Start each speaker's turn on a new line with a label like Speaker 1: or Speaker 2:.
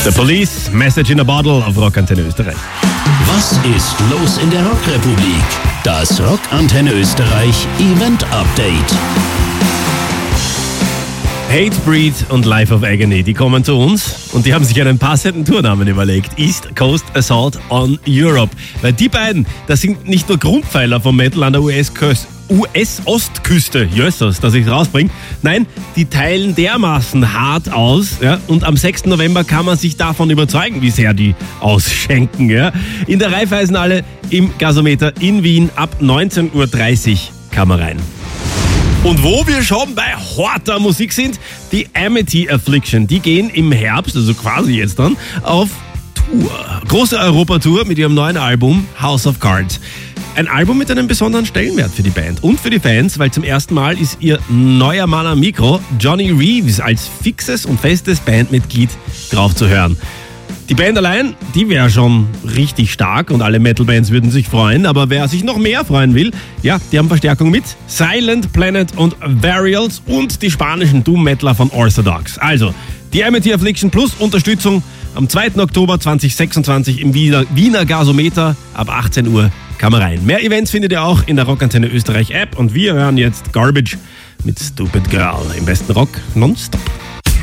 Speaker 1: The Police, Message in a Bottle auf Rockantenne Österreich.
Speaker 2: Was ist los in der Rockrepublik? Das Rockantenne Österreich Event Update.
Speaker 1: Hatebreed und Life of Agony, die kommen zu uns und die haben sich einen passenden Tournamen überlegt. East Coast Assault on Europe. Weil die beiden, das sind nicht nur Grundpfeiler vom Metal an der US-Ostküste, Jösses, dass ich es rausbringe. Nein, die teilen dermaßen hart aus, ja, und am 6. November kann man sich davon überzeugen, wie sehr die ausschenken. Ja. In der Raiffeisenhalle im Gasometer in Wien ab 19.30 Uhr kann man rein. Und wo wir schon bei harter Musik sind, die Amity Affliction, die gehen im Herbst, also quasi jetzt dann, auf Tour. Große Europatour mit ihrem neuen Album House of Cards. Ein Album mit einem besonderen Stellenwert für die Band und für die Fans, weil zum ersten Mal ist ihr neuer Mann am Mikro, Johnny Reeves, als fixes und festes Bandmitglied drauf zu hören. Die Band allein, die wäre schon richtig stark und alle Metal-Bands würden sich freuen, aber wer sich noch mehr freuen will, ja, die haben Verstärkung mit Silent Planet und Varials und die spanischen Doom-Metaler von Orthodox. Also, die Amity Affliction plus Unterstützung am 2. Oktober 2026 im Wiener Gasometer ab 18 Uhr kann man rein. Mehr Events findet ihr auch in der Rockantenne Österreich App und wir hören jetzt Garbage mit Stupid Girl im besten Rock nonstop.